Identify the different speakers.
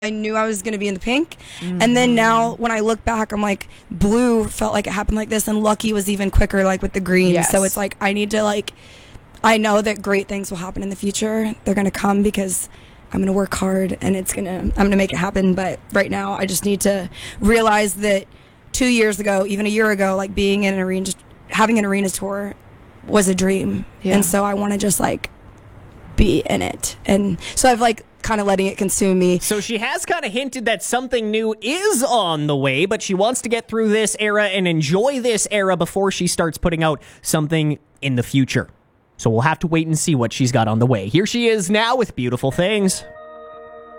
Speaker 1: I knew I was going to be in the pink. And then now when I look back, I'm like, blue felt like it happened like this, and lucky was even quicker, like with the green.
Speaker 2: Yes.
Speaker 1: So it's like, I need to like, I know that great things will happen in the future. They're going to come because I'm going to work hard and I'm going to make it happen. But right now I just need to realize that 2 years ago, even a year ago, like being in an arena, having an arena tour was a dream.
Speaker 2: Yeah.
Speaker 1: And so I want to just like be in it. And so I've like kind of letting it consume me.
Speaker 3: So she has kind of hinted that something new is on the way, but she wants to get through this era and enjoy this era before she starts putting out something in the future. So we'll have to wait and see what she's got on the way. Here she is now with Beautiful Things.